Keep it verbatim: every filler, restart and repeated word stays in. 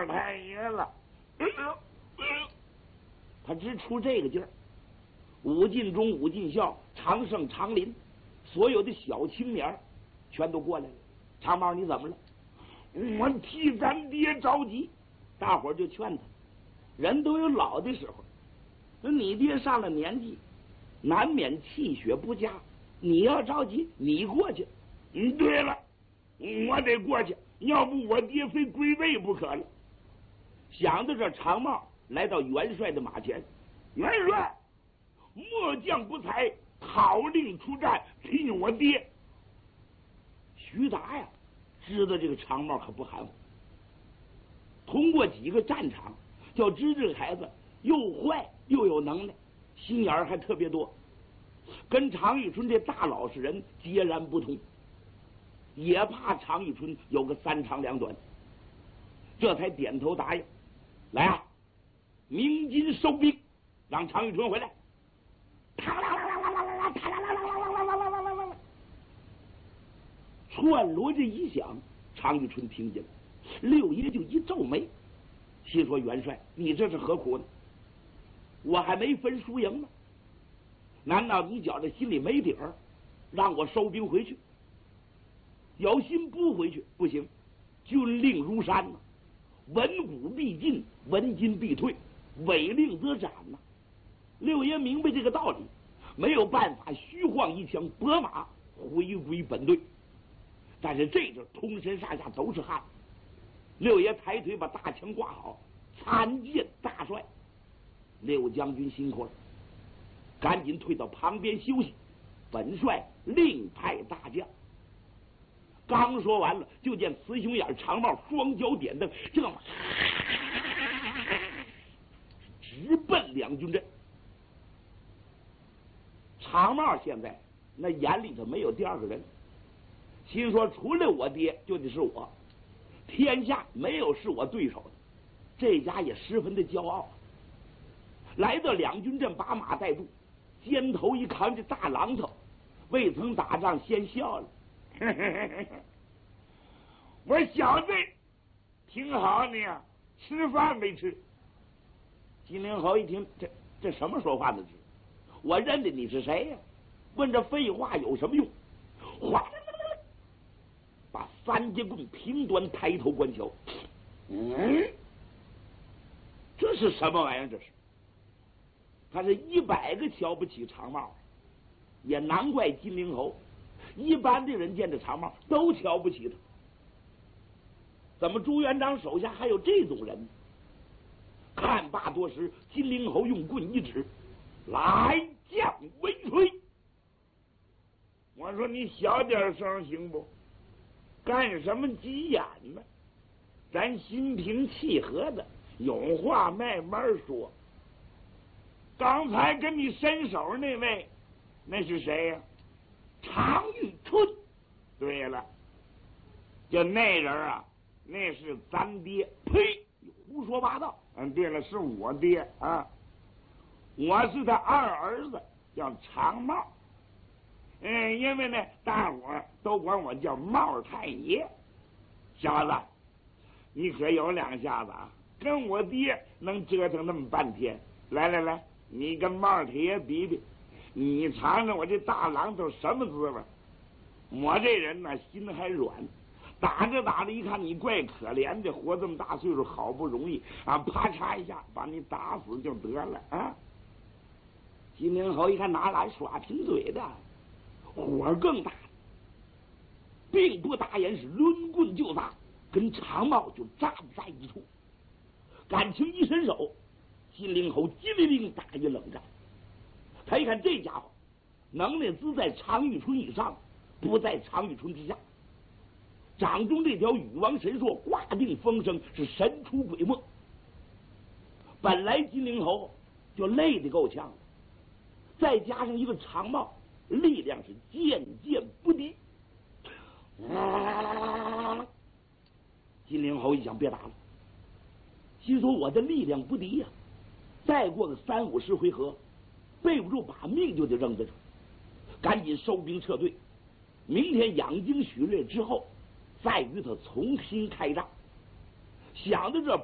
冒太爷了。 他只出这个劲儿。武进忠、武进孝、常胜、常林，所有的小青年全都过来了。长毛，你怎么了？ 我替咱爹着急。 大伙儿就劝他，人都有老的时候，那你爹上了年纪，难免气血不佳，你要着急，你过去。 嗯，对了，我得过去，要不我爹非归位不可了。 想到这，长帽来到元帅的马前， 元帅，末将不才，讨令出战，替我爹。 徐达呀，知道这个长帽可不含糊，通过几个战场，就知这个孩子又坏又有能耐，心眼儿还特别多，跟常遇春这大老实人截然不同，也怕常遇春有个三长两短，这才点头答应。来啊，鸣金收兵，让常遇春回来。串锣这一响，常遇春听见了，六爷就一皱眉，心说：元帅，你这是何苦呢？我还没分输赢呢，难道你觉着心里没底儿，让我收兵回去？有心不回去不行，军令如山呐、啊，文武必进，文金必退，违令则斩呐、啊。六爷明白这个道理，没有办法，虚晃一枪，拨马回归本队。但是这阵通身上下都是汗，六爷抬腿把大枪挂好，参见大帅。六将军辛苦了，赶紧退到旁边休息，本帅另派大将。刚说完了，就见雌雄眼长帽双脚点蹬，这马直奔两军阵。长帽现在那眼里头没有第二个人，心说除了我爹就得是我，天下没有是我对手的。这家也十分的骄傲。来到两军阵，把马带住，肩头一扛着大榔头，未曾打仗先笑了。 我小子挺好的呀，吃饭没吃？ 金陵侯一听，这这什么说话的？我认得你是谁呀？问这废话有什么用？哗，把三节棍平端，抬头观瞧。嗯，这是什么玩意儿？这是他是一百个瞧不起长帽，也难怪金陵侯。一般的人见着长帽都瞧不起他，怎么朱元璋手下还有这种人？看罢多时，金陵侯用棍一指：“来将为吹。” 我说你小点声行不？干什么急眼呢？咱心平气和的，有话慢慢说。刚才跟你伸手那位，那是谁呀、啊？ 常遇春。 对了，就那人啊，那是咱爹。 呸！胡说八道。 嗯，对了，是我爹啊，我是他二儿子，叫长帽。嗯，因为呢，大伙儿都管我叫帽太爷。小子，你可有两下子啊，跟我爹能折腾那么半天。来来来，你跟帽太爷比比，你尝尝我这大榔头什么滋味？我这人呢，心还软，打着打着一看你怪可怜的，活这么大岁数好不容易啊，啪嚓一下把你打死就得了啊！ 金陵侯一看哪来耍贫嘴的，火更大，并不打眼，是抡棍就打，跟长帽就站在一处。感情一伸手，金陵侯机灵灵打一冷战。他一看这家伙能耐只在常遇春以上，不在常遇春之下。掌中这条羽王神槊挂定风声，是神出鬼没。本来金陵侯就累得够呛了，再加上一个长帽，力量是渐渐不敌。啊、金陵侯一想别打了，心说我的力量不敌呀、啊，再过个三五十回合，背不住把命就得扔在这，赶紧收兵撤退。明天养精蓄锐之后，再与他重新开战。想到这，